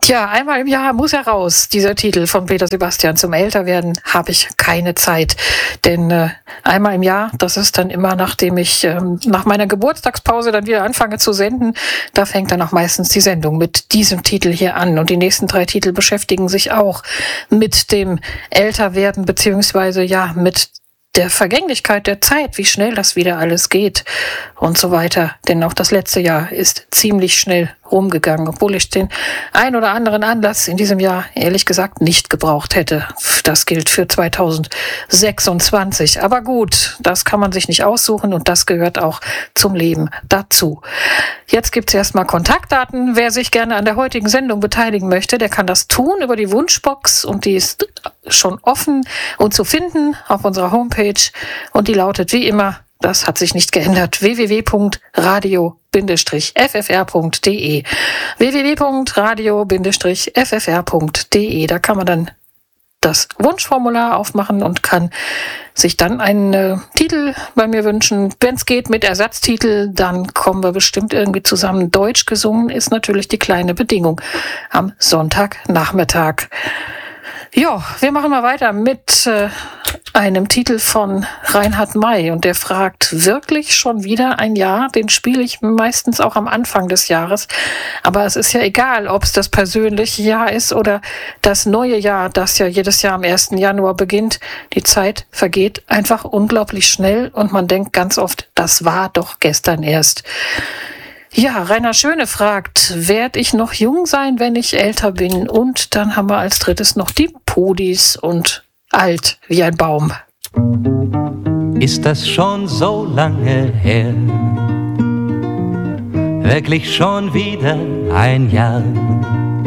Tja, einmal im Jahr muss er raus, dieser Titel von Peter Sebastian. Zum Älterwerden habe ich keine Zeit. Denn einmal im Jahr, das ist dann immer, nachdem ich nach meiner Geburtstagspause dann wieder anfange zu senden, da fängt dann auch meistens die Sendung mit diesem Titel hier an. Und die nächsten 3 Titel beschäftigen sich auch mit dem Älterwerden, beziehungsweise ja mit der Vergänglichkeit der Zeit, wie schnell das wieder alles geht und so weiter. Denn auch das letzte Jahr ist ziemlich schnell rumgegangen, obwohl ich den ein oder anderen Anlass in diesem Jahr ehrlich gesagt nicht gebraucht hätte. Das gilt für 2026. Aber gut, das kann man sich nicht aussuchen und das gehört auch zum Leben dazu. Jetzt gibt's erstmal Kontaktdaten. Wer sich gerne an der heutigen Sendung beteiligen möchte, der kann das tun über die Wunschbox und die ist schon offen und zu finden auf unserer Homepage und die lautet wie immer, das hat sich nicht geändert, www.radio-ffr.de www.radio-ffr.de. Da kann man dann das Wunschformular aufmachen und kann sich dann einen Titel bei mir wünschen. Wenn es geht mit Ersatztitel, dann kommen wir bestimmt irgendwie zusammen. Deutsch gesungen ist natürlich die kleine Bedingung am Sonntagnachmittag. Ja, wir machen mal weiter mit einem Titel von Reinhard May und der fragt, wirklich schon wieder ein Jahr? Den spiele ich meistens auch am Anfang des Jahres, aber es ist ja egal, ob es das persönliche Jahr ist oder das neue Jahr, das ja jedes Jahr am 1. Januar beginnt. Die Zeit vergeht einfach unglaublich schnell und man denkt ganz oft, das war doch gestern erst. Ja, Rainer Schöne fragt, werd ich noch jung sein, wenn ich älter bin? Und dann haben wir als drittes noch die Podis und alt wie ein Baum. Ist das schon so lange her? Wirklich schon wieder ein Jahr?